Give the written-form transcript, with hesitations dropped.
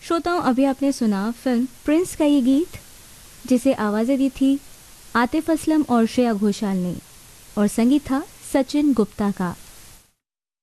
श्रोताओं, अभी आपने सुना फिल्म प्रिंस का ये गीत, जिसे आवाज़ें दी थी आतिफ असलम और श्रेया घोषाल ने, और संगीत था सचिन गुप्ता का।